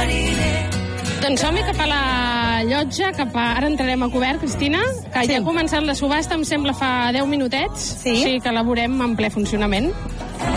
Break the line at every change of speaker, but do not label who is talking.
Doncs som-hi cap a la llotja, ara entrarem a cobert, Cristina, que ja ha començat la subhasta, em sembla, fa 10 minutets.
Sí.
O sigui que la veurem en ple funcionament.